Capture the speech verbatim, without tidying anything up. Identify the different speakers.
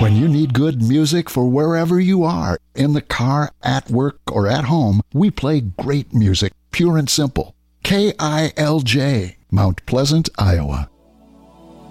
Speaker 1: When you need good music for wherever you are, in the car, at work, or at home, we play great music, pure and simple. K I L J, Mount Pleasant, Iowa.